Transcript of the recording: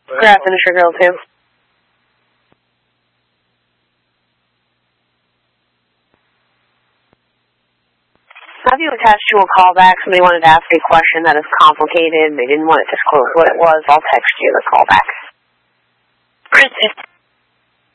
Grab finisher girl 2. Have you attached to a callback? Somebody wanted to ask you a question that is complicated. They didn't want to disclose what it was. I'll text you the callback.